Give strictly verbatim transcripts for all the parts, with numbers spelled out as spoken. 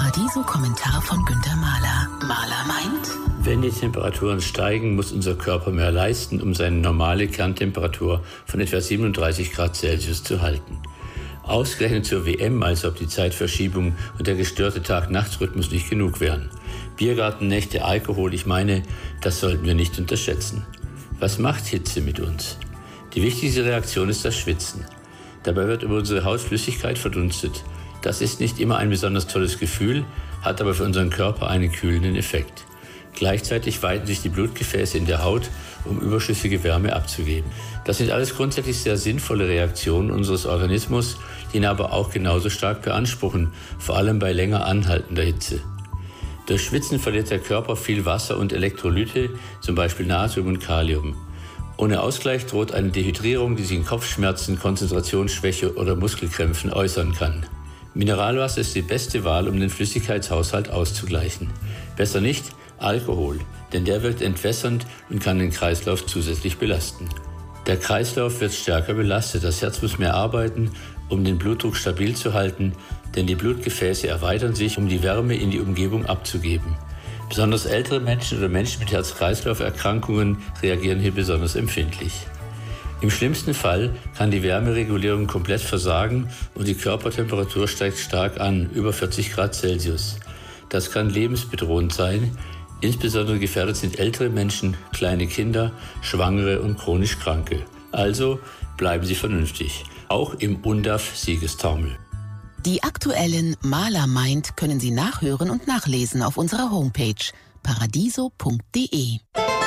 Paradiso-Kommentar von Günter Mahler. Mahler meint: Wenn die Temperaturen steigen, muss unser Körper mehr leisten, um seine normale Kerntemperatur von etwa siebenunddreißig Grad Celsius zu halten. Ausgerechnet zur W M, als ob die Zeitverschiebung und der gestörte Tag-Nacht-Rhythmus nicht genug wären. Biergartennächte, Alkohol, ich meine, das sollten wir nicht unterschätzen. Was macht Hitze mit uns? Die wichtigste Reaktion ist das Schwitzen. Dabei wird über unsere Haut Flüssigkeit verdunstet. Das ist nicht immer ein besonders tolles Gefühl, hat aber für unseren Körper einen kühlenden Effekt. Gleichzeitig weiten sich die Blutgefäße in der Haut, um überschüssige Wärme abzugeben. Das sind alles grundsätzlich sehr sinnvolle Reaktionen unseres Organismus, die ihn aber auch genauso stark beanspruchen, vor allem bei länger anhaltender Hitze. Durch Schwitzen verliert der Körper viel Wasser und Elektrolyte, zum Beispiel Natrium und Kalium. Ohne Ausgleich droht eine Dehydrierung, die sich in Kopfschmerzen, Konzentrationsschwäche oder Muskelkrämpfen äußern kann. Mineralwasser ist die beste Wahl, um den Flüssigkeitshaushalt auszugleichen. Besser nicht Alkohol, denn der wirkt entwässernd und kann den Kreislauf zusätzlich belasten. Der Kreislauf wird stärker belastet, das Herz muss mehr arbeiten, um den Blutdruck stabil zu halten, denn die Blutgefäße erweitern sich, um die Wärme in die Umgebung abzugeben. Besonders ältere Menschen oder Menschen mit Herz-Kreislauf-Erkrankungen reagieren hier besonders empfindlich. Im schlimmsten Fall kann die Wärmeregulierung komplett versagen und die Körpertemperatur steigt stark an, über vierzig Grad Celsius. Das kann lebensbedrohend sein. Insbesondere gefährdet sind ältere Menschen, kleine Kinder, Schwangere und chronisch Kranke. Also bleiben Sie vernünftig, auch im U N D A F-Siegestaumel. Die aktuellen Mahler meint können Sie nachhören und nachlesen auf unserer Homepage paradiso punkt de.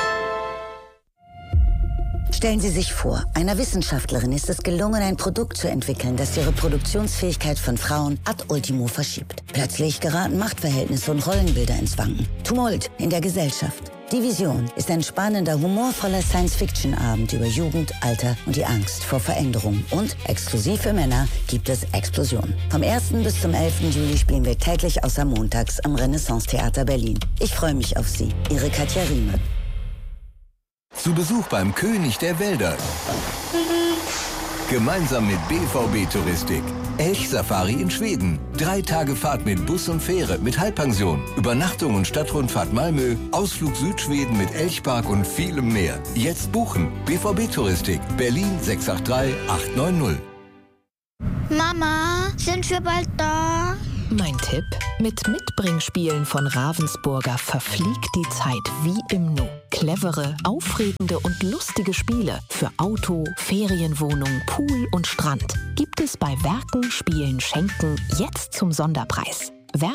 Stellen Sie sich vor, einer Wissenschaftlerin ist es gelungen, ein Produkt zu entwickeln, das die Reproduktionsfähigkeit von Frauen ad ultimo verschiebt. Plötzlich geraten Machtverhältnisse und Rollenbilder ins Wanken. Tumult in der Gesellschaft. Die Vision ist ein spannender, humorvoller Science-Fiction-Abend über Jugend, Alter und die Angst vor Veränderung. Und exklusiv für Männer gibt es Explosion. Vom ersten bis zum elften Juli spielen wir täglich außer montags am Renaissance-Theater Berlin. Ich freue mich auf Sie. Ihre Katja Riemann. Zu Besuch beim König der Wälder. Gemeinsam mit B V B Touristik. Elchsafari in Schweden. Drei Tage Fahrt mit Bus und Fähre mit Halbpension. Übernachtung und Stadtrundfahrt Malmö. Ausflug Südschweden mit Elchpark und vielem mehr. Jetzt buchen. B V B Touristik. Berlin sechs acht drei acht neun null. Mama, sind wir bald da? Mein Tipp: Mit Mitbringspielen von Ravensburger verfliegt die Zeit wie im Nu. Clevere, aufregende und lustige Spiele für Auto, Ferienwohnung, Pool und Strand gibt es bei Werken, Spielen, Schenken jetzt zum Sonderpreis.